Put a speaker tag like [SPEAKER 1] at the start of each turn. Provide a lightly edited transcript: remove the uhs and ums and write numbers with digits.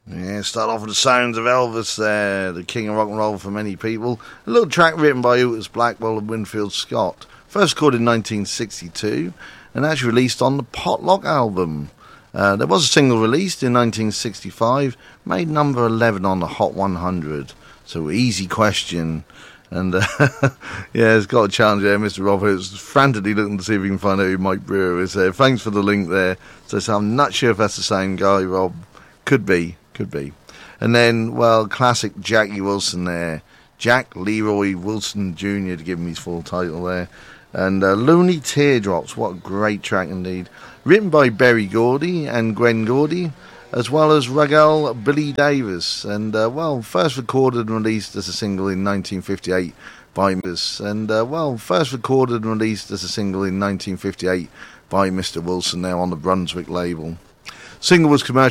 [SPEAKER 1] Yeah, start off with the sounds of Elvis there, the king of rock and roll for many people. A little track written by Otis Blackwell and Winfield Scott. First recorded in 1962 and actually released on the Potluck album. There was a single released in 1965, made number 11 on the Hot 100. So easy question. And yeah, it's got a challenge there. Mr. Roberts frantically looking to see if we can find out who Mike Brewer is there. Thanks for the link there. So I'm not sure if that's the same guy, Rob. Could be. And then, well, classic Jackie Wilson there. Jack Leroy Wilson Jr. to give him his full title there. And Looney Teardrops, what a great track indeed. Written by Berry Gordy and Gwen Gordy, as well as Ruggell Billy Davis. And, well, first recorded and released as a single in 1958 by Mr. Wilson now on the Brunswick label. Single was commercial